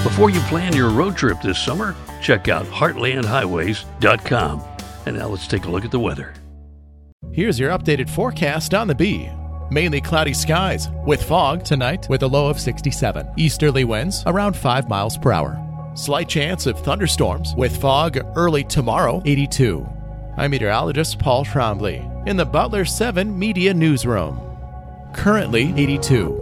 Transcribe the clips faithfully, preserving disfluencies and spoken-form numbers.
Before you plan your road trip this summer, check out heartland highways dot com. And now let's take a look at the weather. Here's your updated forecast on the Bee. Mainly cloudy skies with fog tonight with a low of sixty-seven. Easterly winds around five miles per hour. Slight chance of thunderstorms with fog early tomorrow, eighty-two. I'm meteorologist Paul Trombley in the Butler seven Media Newsroom. Currently eighty-two.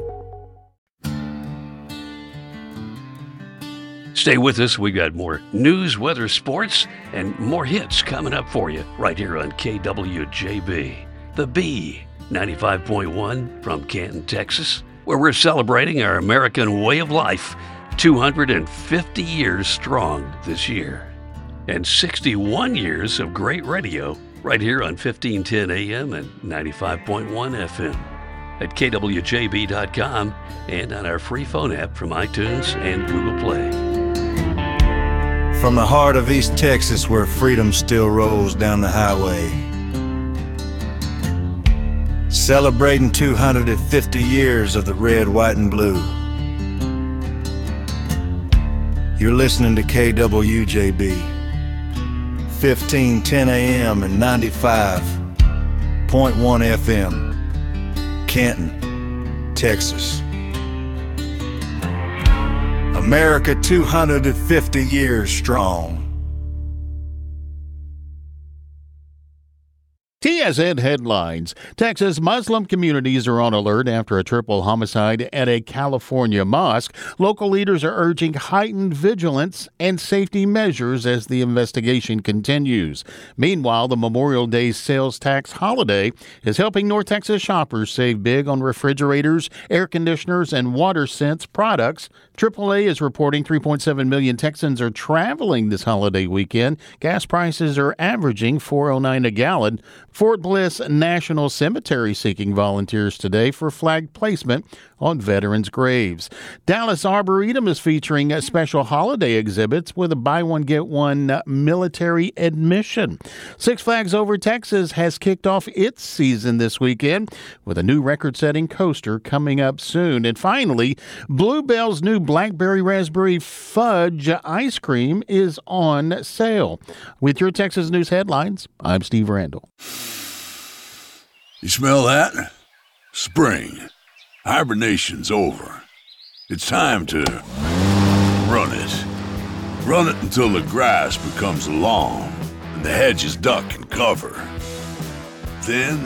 Stay with us. We've got more news, weather, sports, and more hits coming up for you right here on K W J B. The Bee, ninety-five point one from Canton, Texas, where we're celebrating our American way of life, two hundred fifty years strong this year. And sixty-one years of great radio right here on fifteen ten A M and ninety-five point one F M at K W J B dot com and on our free phone app from iTunes and Google Play. From the heart of East Texas where freedom still rolls down the highway, celebrating two hundred fifty years of the red, white, and blue. You're listening to K W J B. fifteen ten A M and ninety-five point one F M, Canton, Texas. America two hundred fifty years strong. T S N headlines. Texas Muslim communities are on alert after a triple homicide at a California mosque. Local leaders are urging heightened vigilance and safety measures as the investigation continues. Meanwhile, the Memorial Day sales tax holiday is helping North Texas shoppers save big on refrigerators, air conditioners, and WaterSense products. triple A is reporting three point seven million Texans are traveling this holiday weekend. Gas prices are averaging four oh nine a gallon. Fort Bliss National Cemetery seeking volunteers today for flag placement on veterans' graves. Dallas Arboretum is featuring special holiday exhibits with a buy one, get one military admission. Six Flags Over Texas has kicked off its season this weekend with a new record-setting coaster coming up soon. And finally, Bluebell's new Blackberry Raspberry Fudge ice cream is on sale. With your Texas News headlines, I'm Steve Randall. You smell that? Spring. Hibernation's over. It's time to run it. Run it until the grass becomes long and the hedges duck and cover. Then,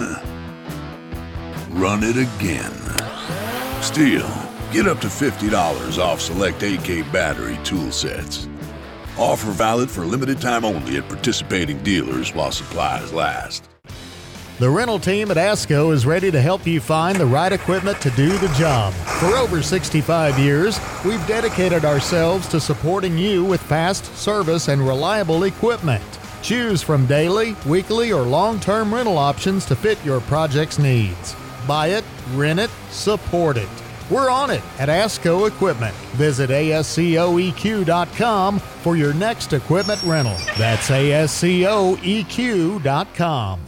run it again. Stihl, get up to fifty dollars off select A K battery tool sets. Offer valid for limited time only at participating dealers while supplies last. The rental team at ASCO is ready to help you find the right equipment to do the job. For over sixty-five years, we've dedicated ourselves to supporting you with fast service and reliable equipment. Choose from daily, weekly, or long-term rental options to fit your project's needs. Buy it, rent it, support it. We're on it at ASCO Equipment. Visit A S C O E Q dot com for your next equipment rental. That's A S C O E Q dot com.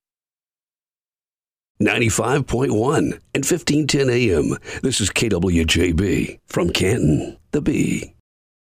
ninety-five point one and fifteen ten A M. This is K W J B from Canton, the Bee.